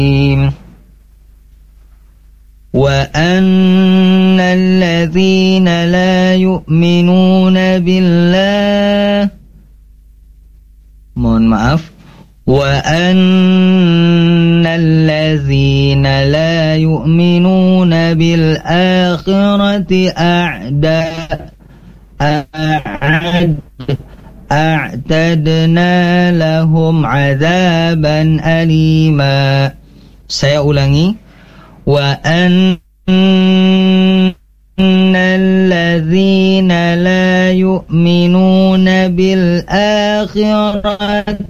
وأن الذين لا يؤمنون بالله وأن الذين لا يؤمنون بالآخرة أعتدنا لهم عذابا أليما. Saya ulangi. وأن الذين لا يؤمنون بالآخرة